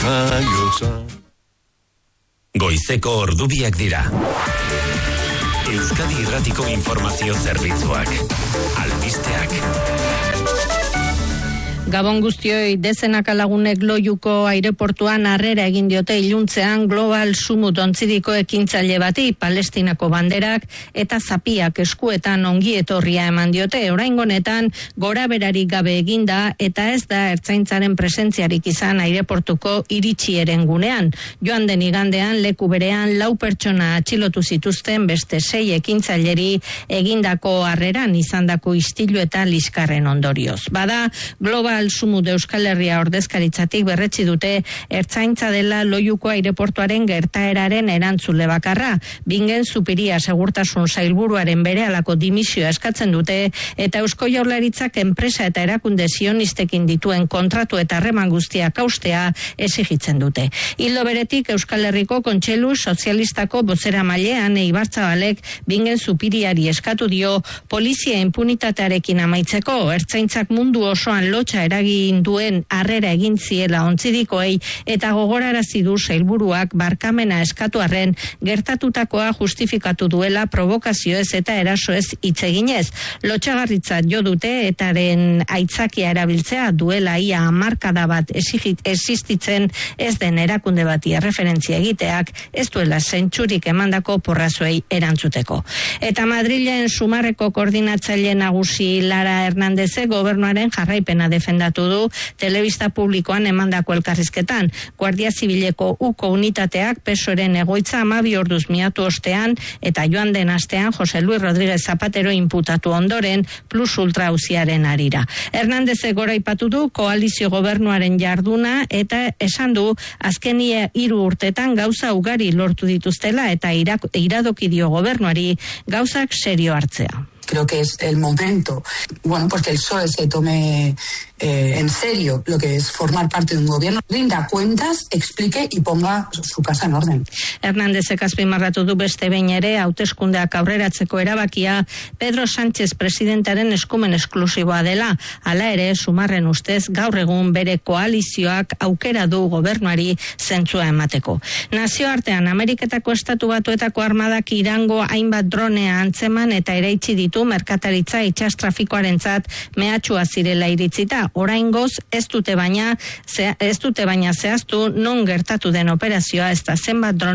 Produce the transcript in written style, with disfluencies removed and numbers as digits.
Goizeko ordubiak dira. Euskadi Irratiko Informazio Zerbitzuak. Albisteak. Gabon guztioi, dezenaka lagunek Loiuko aireportuan harrera egin diote iluntzean Global Summit ontziriko ekintzaile bati, Palestinako banderak eta zapiak eskuetan ongi etorria eman diote. Oraingo honetan gora berari gabe eginda eta ez da ertzaintzaren presentziarik izan aireportuko iritsieren gunean. Joan den igandean leku berean 4 pertsona atxilotu zituzten beste 6 ekintzaileri egindako harreran izandako istilu eta liskarren ondorioz. Bada, Global Summit Euskal Herria ordezkaritzatik berretsi dute ertzaintza dela Loiuko aireportuaren gertaeraren erantzule bakarra. Bingen Zupiria segurtasun sailburuaren berehalako dimisioa eskatzen dute eta Eusko Jaurlaritzak enpresa eta erakunde sionistekin dituen kontratu eta harreman guztiak haustea exigitzen dute. Ildo beretik Euskal Herriko Kontseilu Sozialistako bozeramaile Ane Ibartzabalek Bingen Zupiriari eskatu dio polizia impunitatearekin amaitzeko. Ertzaintzak mundu osoan lotxa eragin duen harrera egin ziela ontzirikoei eta gogorarazi du sailburuak barkamena eskatu arren gertatutakoa justifikatu duela provokazioez eta erasoez hitz eginez. Lotsagarritzat jo dute etaren aitzakia erabiltzea duela ia hamarkada bat existitzen ez den erakunde bati erreferentzia egiteak ez duela zentsurik emandako porrazoei erantzuteko. Eta Madrilen Sumarreko koordinatzaile nagusi Lara Hernandezek gobernuaren jarraipena defendatu du telebista publikoan emandako elkarrizketan. Guardia Zibileko uko unitateak PSOEren egoitza 12 orduz miatu ostean eta joan den astean Jose Luis Rodríguez Zapatero inputatu ondoren plus ultra auziaren harira. Hernandezek goraipatu du koalizio gobernuaren jarduna eta esan du azkenia 3 urtetan gauza ugari lortu dituztela eta iradoki dio gobernuari gauzak serio hartzea. Creo que es el momento, pues que el PSOE se tome en serio lo que es formar parte de un gobierno, rinda cuentas, explique y ponga su casa en orden. Hernandezek azpimarratu du beste behin ere hauteskundeak aurreratzeko erabakia Pedro Sánchez presidentaren eskumen esklusiboa dela. Hala ere, Sumarren ustez gaur egun bere koalizioak aukera du gobernuari zentzua emateko. Nazioartean Ameriketako Estatu Batuetako armadak Irango hainbat dronea antzeman eta eraitsi ditu merkataritza itsas trafikoarentzat mehatxua zirela iritzita. Oraingoz ez dute baina zehaztu non gertatu den operazioa ez da zenbat drone